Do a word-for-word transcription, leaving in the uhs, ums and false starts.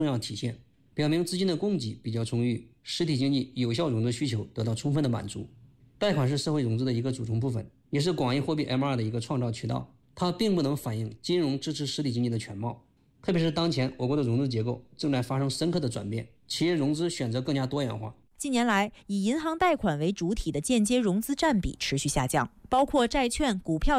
重要体现，表明资金的供给比较充裕，实体经济有效融资需求得到充分的满足。贷款是社会融资的一个组成部分，也是广义货币 M 二 的一个创造渠道，它并不能反映金融支持实体经济的全貌。特别是当前我国的融资结构正在发生深刻的转变，企业融资选择更加多元化。 近年来，以银行贷款为主体的间接融资占比持续下降，包括债券、股票